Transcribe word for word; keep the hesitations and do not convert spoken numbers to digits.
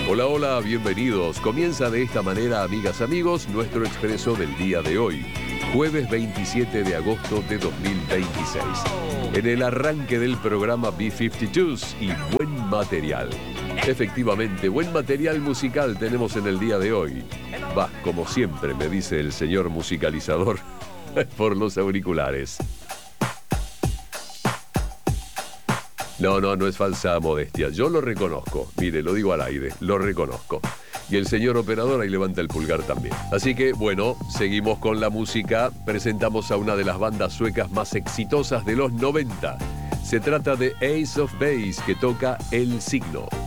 Hola, hola, bienvenidos. Comienza de esta manera, amigas, amigos, nuestro expreso del día de hoy, jueves veintisiete de agosto de dos mil veintiséis. En el arranque del programa B cincuenta y dos y buen material. Efectivamente, buen material musical tenemos en el día de hoy. Va, como siempre me dice el señor musicalizador, por los auriculares. No, no, no es falsa modestia. Yo lo reconozco. Mire, lo digo al aire, lo reconozco. Y el señor operador ahí levanta el pulgar también. Así que, bueno, seguimos con la música. Presentamos a una de las bandas suecas más exitosas de los noventa. Se trata de Ace of Base, que toca El Signo.